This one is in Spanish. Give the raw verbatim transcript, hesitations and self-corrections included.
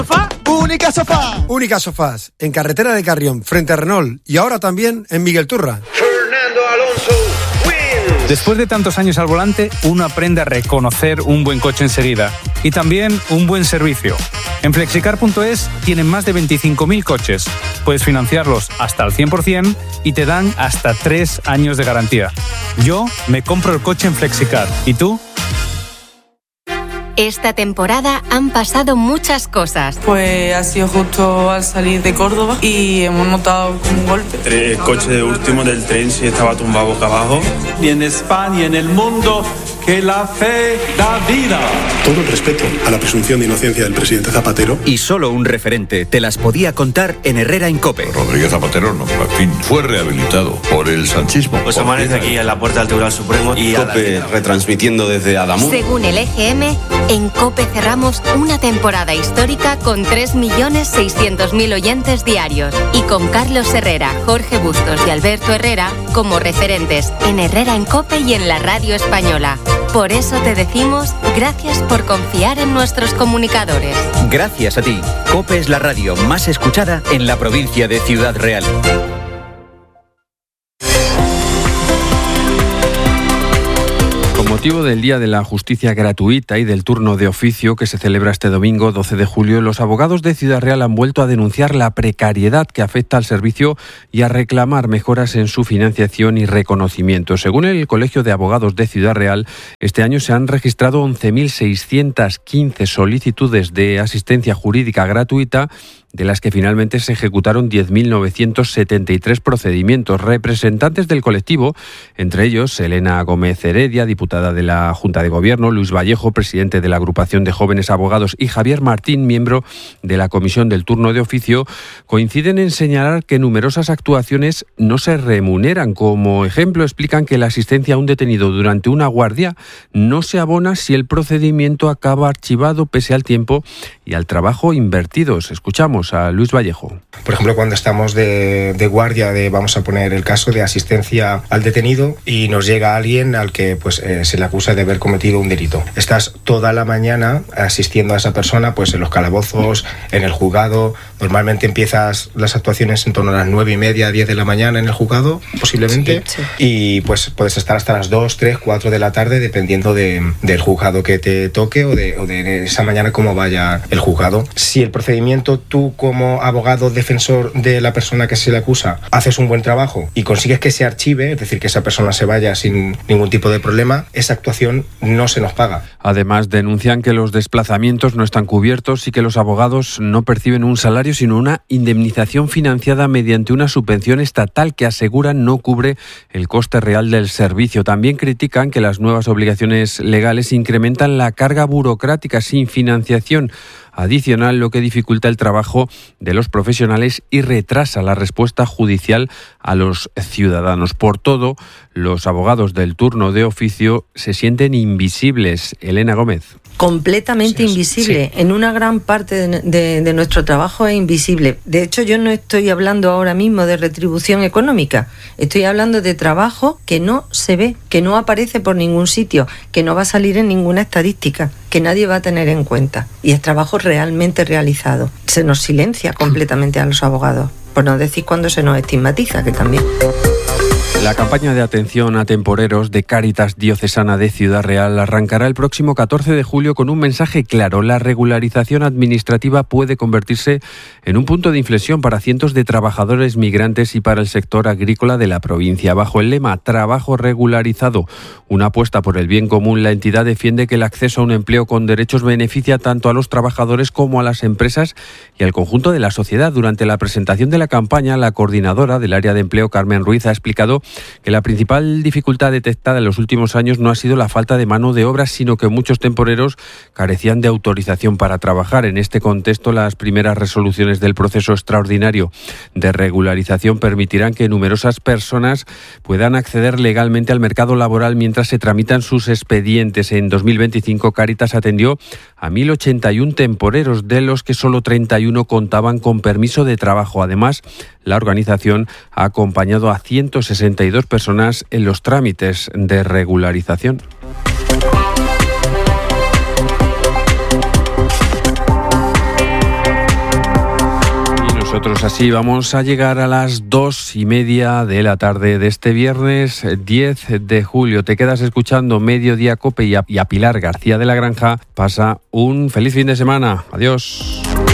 Única Sofá. Única Sofás, en carretera de Carrión, frente a Renault, y ahora también en Miguel Turra. Fernando Alonso wins. Después de tantos años al volante, uno aprende a reconocer un buen coche enseguida y también un buen servicio. En flexicar punto es tienen más de veinticinco mil coches. Puedes financiarlos hasta al cien por ciento y te dan hasta tres años de garantía. Yo me compro el coche en Flexicar. ¿Y tú? Esta temporada han pasado muchas cosas. Pues ha sido justo al salir de Córdoba y hemos notado un golpe. El coche de último del tren sí estaba tumbado boca abajo. Y en España, en el mundo, que la fe da vida. Todo el respeto a la presunción de inocencia del presidente Zapatero. Y solo un referente te las podía contar en Herrera en COPE. Rodríguez Zapatero, no, en fin, fue rehabilitado por el sanchismo. Pues amanece aquí en la puerta del Tribunal Supremo y COPE retransmitiendo desde Adamú. Según el E G M, en COPE cerramos una temporada histórica con tres millones seiscientos mil oyentes diarios y con Carlos Herrera, Jorge Bustos y Alberto Herrera como referentes en Herrera en COPE y en la radio española. Por eso te decimos gracias por confiar en nuestros comunicadores. Gracias a ti. COPE es la radio más escuchada en la provincia de Ciudad Real. Con motivo del Día de la Justicia Gratuita y del turno de oficio que se celebra este domingo doce de julio, los abogados de Ciudad Real han vuelto a denunciar la precariedad que afecta al servicio y a reclamar mejoras en su financiación y reconocimiento. Según el Colegio de Abogados de Ciudad Real, este año se han registrado once mil seiscientas quince solicitudes de asistencia jurídica gratuita, de las que finalmente se ejecutaron diez mil novecientos setenta y tres procedimientos. Representantes del colectivo, entre ellos Elena Gómez Heredia, diputada de la Junta de Gobierno, Luis Vallejo, presidente de la Agrupación de Jóvenes Abogados, y Javier Martín, miembro de la Comisión del Turno de Oficio, coinciden en señalar que numerosas actuaciones no se remuneran. Como ejemplo, explican que la asistencia a un detenido durante una guardia no se abona si el procedimiento acaba archivado pese al tiempo y al trabajo invertidos. Escuchamos a Luis Vallejo. Por ejemplo, cuando estamos de, de guardia, de, vamos a poner el caso de asistencia al detenido y nos llega alguien al que pues eh, se le acusa de haber cometido un delito. Estás toda la mañana asistiendo a esa persona pues en los calabozos, en el juzgado. Normalmente empiezas las actuaciones en torno a las nueve y media, diez de la mañana en el juzgado, posiblemente, sí, sí. Y pues puedes estar hasta las dos, tres, cuatro de la tarde dependiendo de, del juzgado que te toque o de, o de esa mañana cómo vaya el juzgado. Si el procedimiento tú como abogado defensor de la persona que se le acusa haces un buen trabajo y consigues que se archive, es decir, que esa persona se vaya sin ningún tipo de problema, esa actuación no se nos paga. Además, denuncian que los desplazamientos no están cubiertos y que los abogados no perciben un salario sino una indemnización financiada mediante una subvención estatal que aseguran no cubre el coste real del servicio. También critican que las nuevas obligaciones legales incrementan la carga burocrática sin financiación adicional, lo que dificulta el trabajo de los profesionales y retrasa la respuesta judicial a los ciudadanos. Por todo, los abogados del turno de oficio se sienten invisibles. Elena Gómez. Completamente sí, invisible. Sí. En una gran parte de, de, de nuestro trabajo es invisible. De hecho, yo no estoy hablando ahora mismo de retribución económica. Estoy hablando de trabajo que no se ve, que no aparece por ningún sitio, que no va a salir en ninguna estadística, que nadie va a tener en cuenta. Y es trabajo realmente realizado. Se nos silencia completamente a los abogados, por no decir cuando se nos estigmatiza, que también. La campaña de atención a temporeros de Cáritas Diocesana de Ciudad Real arrancará el próximo catorce de julio con un mensaje claro. La regularización administrativa puede convertirse en un punto de inflexión para cientos de trabajadores migrantes y para el sector agrícola de la provincia. Bajo el lema Trabajo regularizado, una apuesta por el bien común, la entidad defiende que el acceso a un empleo con derechos beneficia tanto a los trabajadores como a las empresas y al conjunto de la sociedad. Durante la presentación de la campaña, la coordinadora del área de empleo, Carmen Ruiz, ha explicado que la principal dificultad detectada en los últimos años no ha sido la falta de mano de obra, sino que muchos temporeros carecían de autorización para trabajar. En este contexto, las primeras resoluciones del proceso extraordinario de regularización permitirán que numerosas personas puedan acceder legalmente al mercado laboral mientras se tramitan sus expedientes. En dos mil veinticinco, Cáritas atendió a mil ochenta y uno temporeros, de los que solo treinta y uno contaban con permiso de trabajo. Además, la organización ha acompañado a ciento sesenta y dos personas en los trámites de regularización. Nosotros así vamos a llegar a las dos y media de la tarde de este viernes diez de julio. Te quedas escuchando Mediodía Cope y a, y a Pilar García de la Granja. Pasa un feliz fin de semana. Adiós.